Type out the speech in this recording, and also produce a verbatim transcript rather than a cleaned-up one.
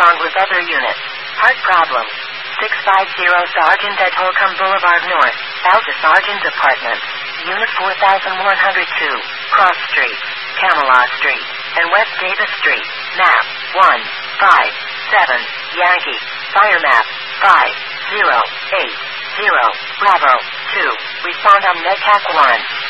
along with other units. Heart problem. six five zero Sergeant at Holcomb Boulevard North, Alpha Sergeant Apartment, Unit four thousand one hundred two, Cross Street, Camelot Street, and West Davis Street. Map one five seven, Yankee. Fire map five zero eight zero, Bravo two. Respond on NetTac one.